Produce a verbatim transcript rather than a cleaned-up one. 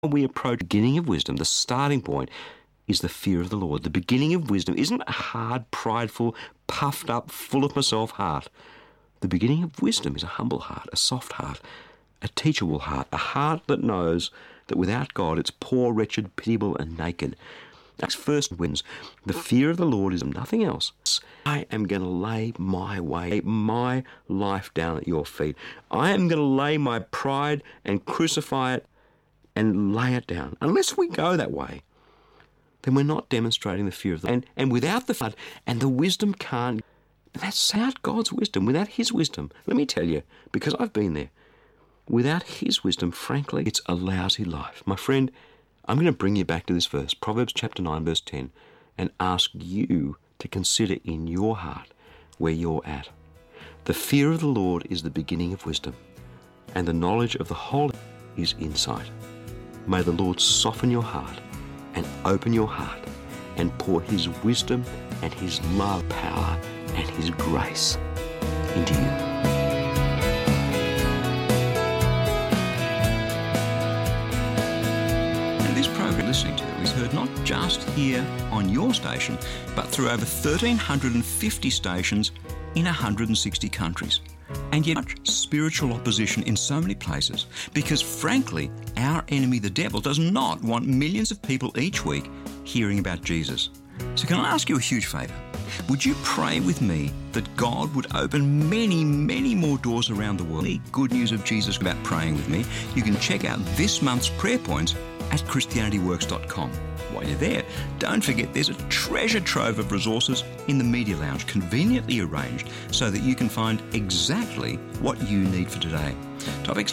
we approach the beginning of wisdom, the starting point is the fear of the Lord. The beginning of wisdom isn't a hard, prideful, puffed up, full of myself heart. The beginning of wisdom is a humble heart, a soft heart, a teachable heart, a heart that knows that without God it's poor, wretched, pitiable and naked. That's first wins. The fear of the Lord is nothing else. I am going to lay my way, my life down at your feet. I am going to lay my pride and crucify it and lay it down. Unless we go that way, then we're not demonstrating the fear of the Lord. And, and without the flood, and the wisdom can't, that's without God's wisdom, without his wisdom. Let me tell you, because I've been there, without his wisdom, frankly, it's a lousy life. My friend, I'm going to bring you back to this verse, Proverbs chapter nine, verse ten, and ask you to consider in your heart where you're at. The fear of the Lord is the beginning of wisdom, and the knowledge of the Holy is insight. May the Lord soften your heart and open your heart and pour his wisdom and his love, power and his grace into you. This program listening to is heard not just here on your station, but through over one thousand three hundred fifty stations in one hundred sixty countries. And yet much spiritual opposition in so many places, because frankly, our enemy the devil does not want millions of people each week hearing about Jesus. So can I ask you a huge favour? Would you pray with me that God would open many, many more doors around the world? The good news of Jesus about praying with me, you can check out this month's prayer points at Christianity Works dot com. While you're there, don't forget there's a treasure trove of resources in the Media Lounge, conveniently arranged so that you can find exactly what you need for today. Topics